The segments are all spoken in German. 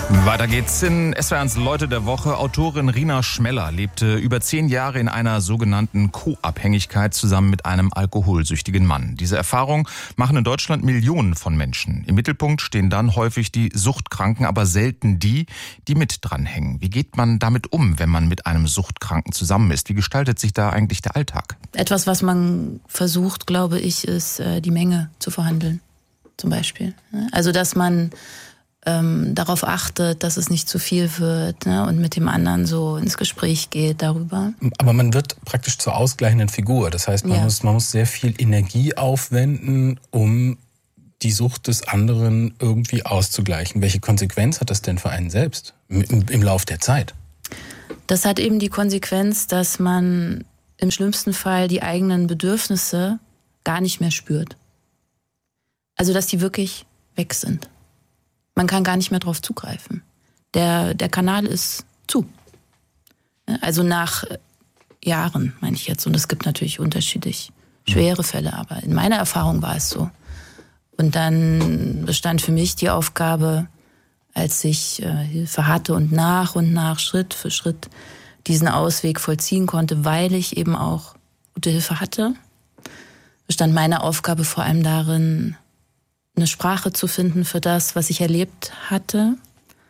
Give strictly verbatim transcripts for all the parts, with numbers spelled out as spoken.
Weiter geht's in S W R eins Leute der Woche. Autorin Rina Schmeller lebte über zehn Jahre in einer sogenannten Co-Abhängigkeit zusammen mit einem alkoholsüchtigen Mann. Diese Erfahrung machen in Deutschland Millionen von Menschen. Im Mittelpunkt stehen dann häufig die Suchtkranken, aber selten die, die mit dranhängen. Wie geht man damit um, wenn man mit einem Suchtkranken zusammen ist? Wie gestaltet sich da eigentlich der Alltag? Etwas, was man versucht, glaube ich, ist, die Menge zu verhandeln, zum Beispiel. Also, dass man ähm, darauf achtet, dass es nicht zu viel wird, ne, und mit dem anderen so ins Gespräch geht darüber. Aber man wird praktisch zur ausgleichenden Figur. Das heißt, man, ja. muss, man muss sehr viel Energie aufwenden, um die Sucht des anderen irgendwie auszugleichen. Welche Konsequenz hat das denn für einen selbst im, im Lauf der Zeit? Das hat eben die Konsequenz, dass man im schlimmsten Fall die eigenen Bedürfnisse gar nicht mehr spürt. Also, dass die wirklich weg sind. Man kann gar nicht mehr drauf zugreifen. Der, der Kanal ist zu. Also nach Jahren, meine ich jetzt. Und es gibt natürlich unterschiedlich schwere Fälle, aber in meiner Erfahrung war es so. Und dann bestand für mich die Aufgabe, als ich äh, Hilfe hatte und nach und nach, Schritt für Schritt diesen Ausweg vollziehen konnte, weil ich eben auch gute Hilfe hatte, bestand meine Aufgabe vor allem darin, eine Sprache zu finden für das, was ich erlebt hatte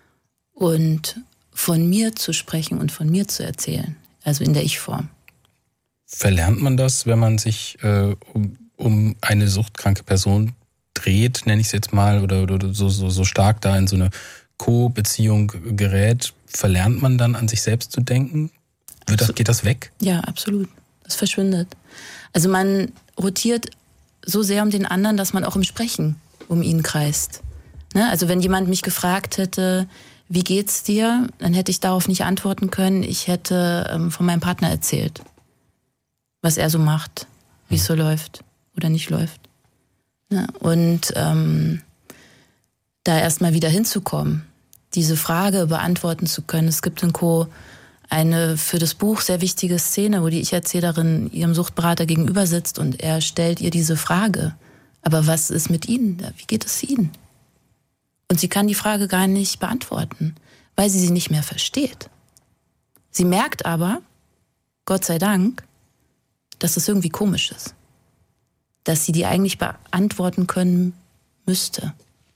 und von mir zu sprechen und von mir zu erzählen, also in der Ich-Form. Verlernt man das, wenn man sich äh, um, um eine suchtkranke Person dreht, nenne ich es jetzt mal, oder, oder so, so, so stark da in so eine Co-Beziehung gerät, verlernt man dann an sich selbst zu denken? Wird das, geht das weg? Ja, absolut. Das verschwindet. Also man rotiert so sehr um den anderen, dass man auch im Sprechen um ihn kreist. Ne? Also wenn jemand mich gefragt hätte, wie geht's dir, dann hätte ich darauf nicht antworten können. Ich hätte ähm, von meinem Partner erzählt, was er so macht, wie es so läuft oder nicht läuft. Ne? Und ähm, da erstmal wieder hinzukommen, diese Frage beantworten zu können. Es gibt in Co. eine für das Buch sehr wichtige Szene, wo die Ich-Erzählerin ihrem Suchtberater gegenüber sitzt und er stellt ihr diese Frage. Aber was ist mit Ihnen? Wie geht es Ihnen? Und sie kann die Frage gar nicht beantworten, weil sie sie nicht mehr versteht. Sie merkt aber, Gott sei Dank, dass es irgendwie komisch ist. Dass sie die eigentlich beantworten können müsste.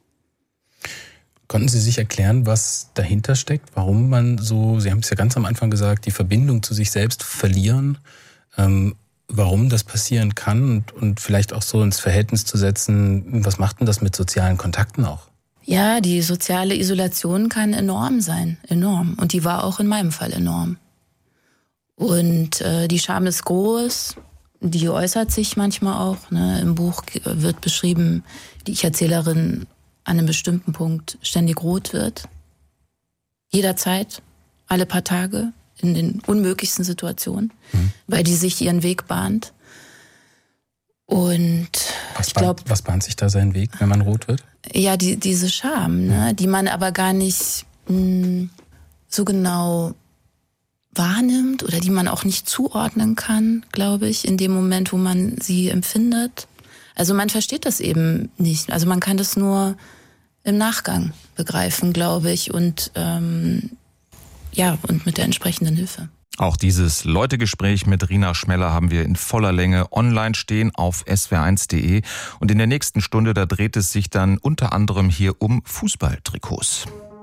Konnten Sie sich erklären, was dahinter steckt? Warum man so, Sie haben es ja ganz am Anfang gesagt, die Verbindung zu sich selbst verlieren, ähm, warum das passieren kann und, und vielleicht auch so ins Verhältnis zu setzen, was macht denn das mit sozialen Kontakten auch? Ja, die soziale Isolation kann enorm sein, enorm. Und die war auch in meinem Fall enorm. Und äh, die Scham ist groß, die äußert sich manchmal auch. Ne? Im Buch wird beschrieben, die Ich-Erzählerin an einem bestimmten Punkt ständig rot wird. Jederzeit, alle paar Tage, in den unmöglichsten Situationen, mhm. weil die sich ihren Weg bahnt. Und was ich glaube, was bahnt sich da seinen Weg, wenn man rot wird? Ja, die, diese Scham, ne, mhm. die man aber gar nicht mh, so genau wahrnimmt oder die man auch nicht zuordnen kann, glaube ich, in dem Moment, wo man sie empfindet. Also man versteht das eben nicht. Also man kann das nur im Nachgang begreifen, glaube ich, und ähm, ja, und mit der entsprechenden Hilfe. Auch dieses Leutegespräch mit Rina Schmeller haben wir in voller Länge online stehen auf s w r eins punkt d e. Und in der nächsten Stunde, da dreht es sich dann unter anderem hier um Fußballtrikots.